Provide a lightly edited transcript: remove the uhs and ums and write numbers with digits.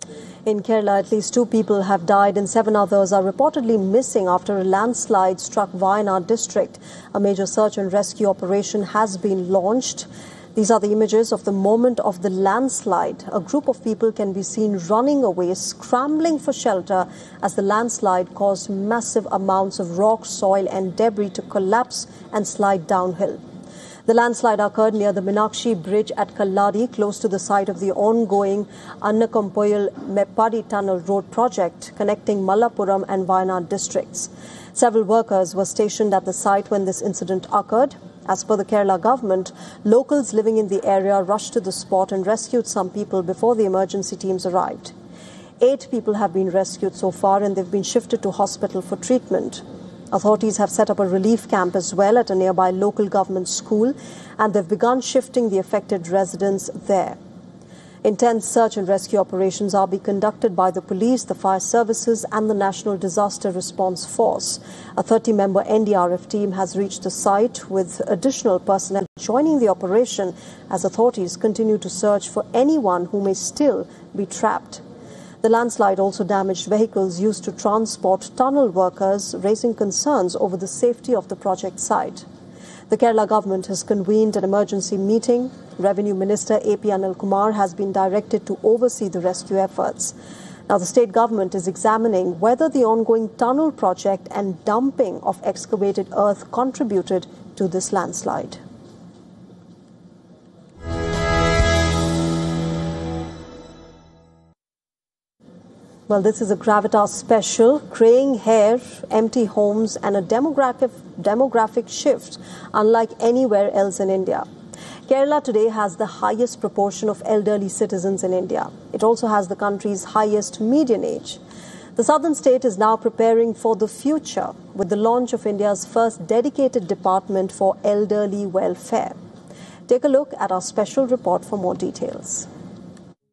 In Kerala, at least 2 people have died and 7 others are reportedly missing after a landslide struck Wayanad district. A major search and rescue operation has been launched. These are the images of the moment of the landslide. A group of people can be seen running away, scrambling for shelter as the landslide caused massive amounts of rock, soil and debris to collapse and slide downhill. The landslide occurred near the Meenakshi Bridge at Kalladi, close to the site of the ongoing Annakampoil Meppadi Tunnel Road project connecting Malappuram and Wayanad districts. Several workers were stationed at the site when this incident occurred. As per the Kerala government, locals living in the area rushed to the spot and rescued some people before the emergency teams arrived. 8 people have been rescued so far and they've been shifted to hospital for treatment. Authorities have set up a relief camp as well at a nearby local government school, and they've begun shifting the affected residents there. Intense search and rescue operations are being conducted by the police, the fire services and the National Disaster Response Force. A 30-member NDRF team has reached the site with additional personnel joining the operation as authorities continue to search for anyone who may still be trapped. The landslide also damaged vehicles used to transport tunnel workers, raising concerns over the safety of the project site. The Kerala government has convened an emergency meeting. Revenue Minister A.P. Anil Kumar has been directed to oversee the rescue efforts. Now, the state government is examining whether the ongoing tunnel project and dumping of excavated earth contributed to this landslide. Well, this is a Gravitas special. Graying hair, empty homes and a demographic shift unlike anywhere else in India. Kerala today has the highest proportion of elderly citizens in India. It also has the country's highest median age. The southern state is now preparing for the future with the launch of India's first dedicated department for elderly welfare. Take a look at our special report for more details.